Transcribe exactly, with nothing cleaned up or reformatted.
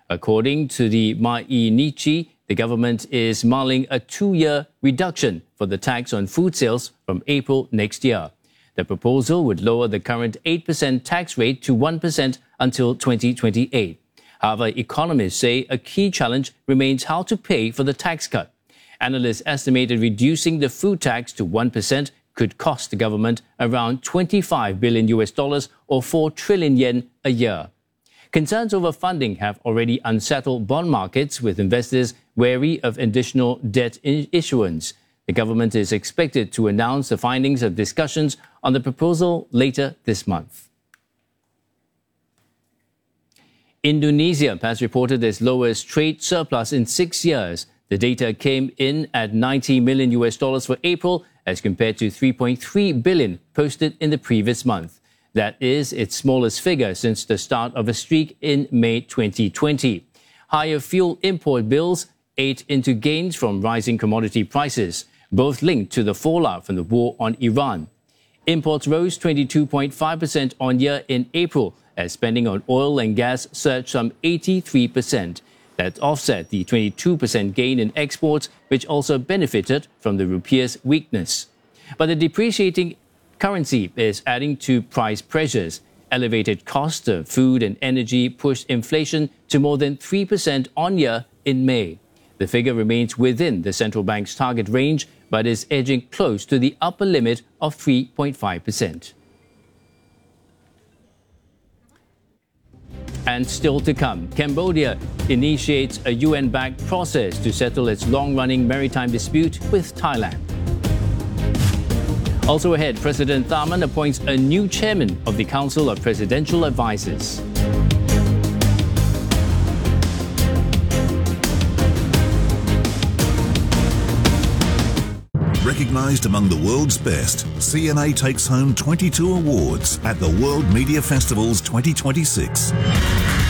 According to the Mainichi, the government is mulling a two-year reduction for the tax on food sales from April next year. The proposal would lower the current eight percent tax rate to one percent until twenty twenty-eight. However, economists say a key challenge remains how to pay for the tax cut. Analysts estimated reducing the food tax to one percent could cost the government around twenty-five billion U S dollars or four trillion yen a year. Concerns over funding have already unsettled bond markets, with investors wary of additional debt issuance. The government is expected to announce the findings of discussions on the proposal later this month. Indonesia has reported its lowest trade surplus in six years. The data came in at ninety million U S dollars for April, as compared to three point three billion posted in the previous month. That is its smallest figure since the start of a streak in May twenty twenty. Higher fuel import bills ate into gains from rising commodity prices, both linked to the fallout from the war on Iran. Imports rose twenty-two point five percent on year in April, as spending on oil and gas surged some eighty-three percent. That offset the twenty-two percent gain in exports, which also benefited from the rupiah's weakness. But the depreciating currency is adding to price pressures. Elevated costs of food and energy pushed inflation to more than three percent on year in May. The figure remains within the central bank's target range, but is edging close to the upper limit of three point five percent. And still to come, Cambodia initiates a U N-backed process to settle its long-running maritime dispute with Thailand. Also ahead, President Tharman appoints a new chairman of the Council of Presidential Advisers. Recognized among the world's best, C N A takes home twenty-two awards at the World Media Festivals twenty twenty-six.